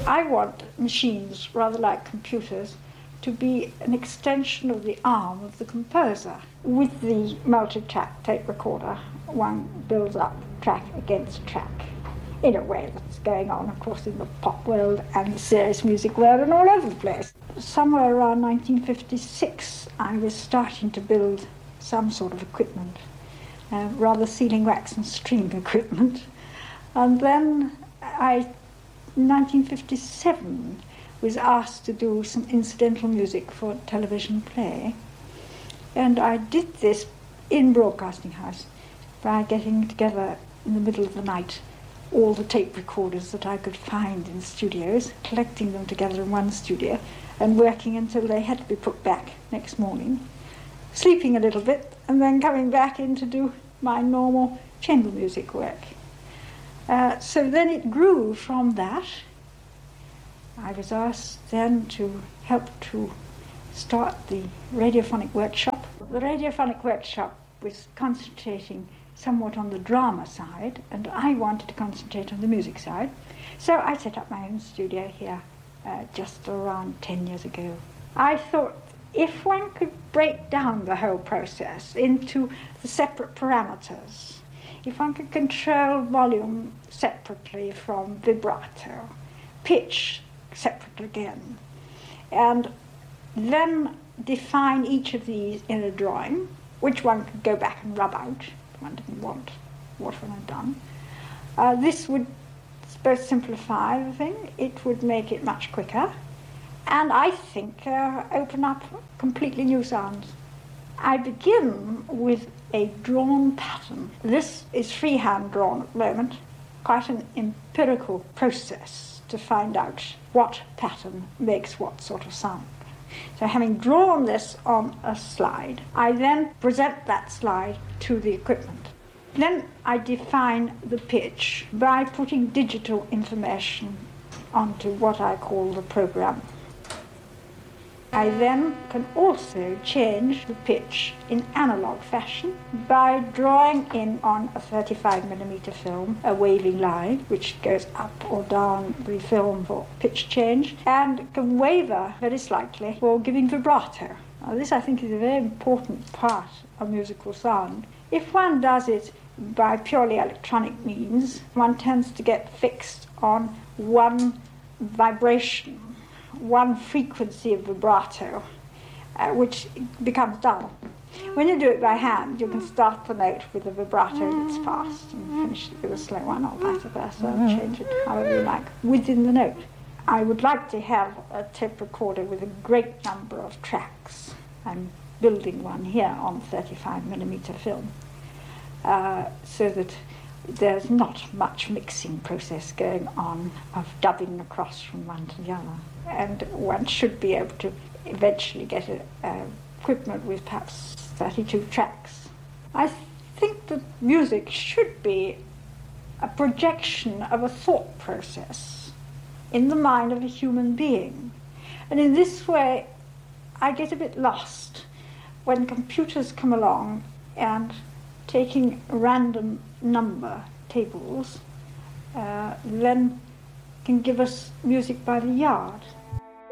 I want machines, rather like computers, to be an extension of the arm of the composer. With the multi-track tape recorder, one builds up track against track in a way that's going on, of course, in the pop world and the serious music world and all over the place. Somewhere around 1956, I was starting to build some sort of equipment, rather sealing wax and string equipment. And then in 1957, was asked to do some incidental music for a television play. And I did this in Broadcasting House by getting together in the middle of the night all the tape recorders that I could find in studios, collecting them together in one studio and working until they had to be put back next morning, sleeping a little bit and then coming back in to do my normal chamber music work. So then it grew from that. I was asked then to help to start the radiophonic workshop. The radiophonic workshop was concentrating somewhat on the drama side, and I wanted to concentrate on the music side. So I set up my own studio here just around 10 years ago. I thought if one could break down the whole process into the separate parameters, if one could control volume separately from vibrato, pitch separate again, and then define each of these in a drawing, which one could go back and rub out if one didn't want what one had done. This would both simplify the thing, it would make it much quicker, and I think open up completely new sounds. I begin with a drawn pattern. This is freehand drawn at the moment, quite an empirical process to find out what pattern makes what sort of sound. So having drawn this on a slide, I then present that slide to the equipment. Then I define the pitch by putting digital information onto what I call the program. I then can also change the pitch in analog fashion by drawing in on a 35mm film a waving line which goes up or down the film for pitch change and can waver very slightly for giving vibrato. Now, this I think is a very important part of musical sound. If one does it by purely electronic means, one tends to get fixed on one vibration, one frequency of vibrato, which becomes dull. When you do it by hand, you can start the note with a vibrato that's fast and finish it with a slow one, or vice versa, change it however you like within the note. I would like to have a tape recorder with a great number of tracks. I'm building one here on 35mm film, so that there's not much mixing process going on of dubbing across from one to the other. And one should be able to eventually get equipment with perhaps 32 tracks. I think that music should be a projection of a thought process in the mind of a human being. And in this way, I get a bit lost when computers come along and taking random number tables then can give us music by the yard.